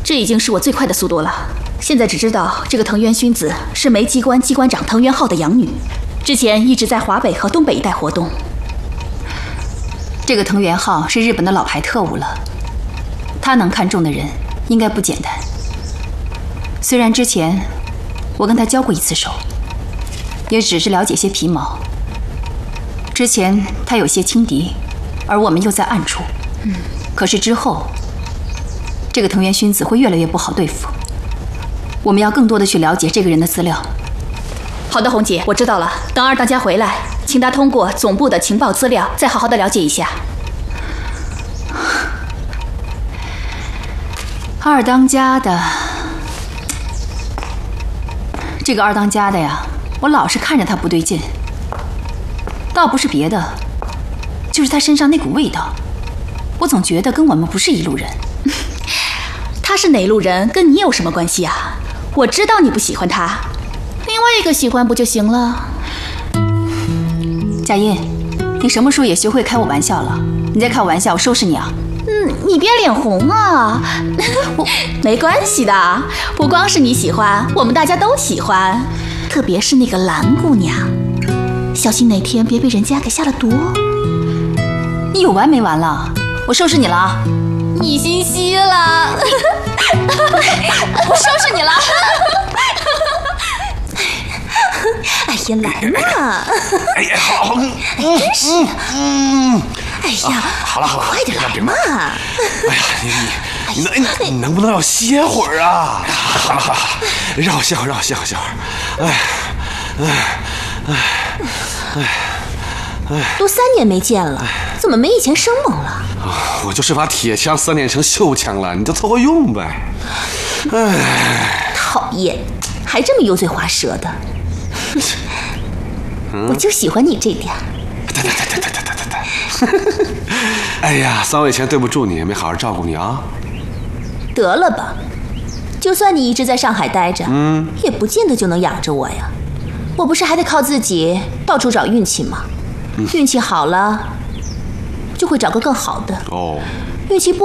这已经是我最快的速度了。现在只知道这个藤原薰子是梅机关机关长藤原浩的养女，之前一直在华北和东北一带活动。这个藤原浩是日本的老牌特务了，他能看中的人应该不简单。虽然之前我跟他交过一次手，也只是了解些皮毛。之前他有些轻敌，而我们又在暗处。可是之后，这个藤原薰子会越来越不好对付。我们要更多的去了解这个人的资料。好的，红姐，我知道了。等二当家回来，请他通过总部的情报资料，再好好的了解一下。二当家的，这个二当家的呀，我老是看着他不对劲。倒不是别的，就是他身上那股味道，我总觉得跟我们不是一路人。他是哪路人，跟你有什么关系啊？我知道你不喜欢他，另外一个喜欢不就行了？佳音，你什么时候也学会开我玩笑了？你再开我玩笑，我收拾你啊！你别脸红啊！没关系的，不光是你喜欢，我们大家都喜欢，特别是那个蓝姑娘，小心哪天别被人家给下了毒。你有完没完了？我收拾你了啊！你心虚了，我收拾你了。 哎呀，来嘛！ 哎呀，好， 真是，哎呀， 好了， 快点来嘛！ 哎呀，你能不能让我歇会儿啊？好了，让我歇会儿。 都3年没见了，怎么没以前生猛了？ 我就是把铁枪3练成锈枪了，你就凑合用呗。 讨厌，还这么油嘴滑舌的。我就喜欢你这点。 对。哎呀，3位以前对不住你，没好好照顾你啊。 得了吧，就算你一直在上海待着，也不见得就能养着我呀。我不是还得靠自己到处找运气吗？运气好了，就会找个更好的。运气不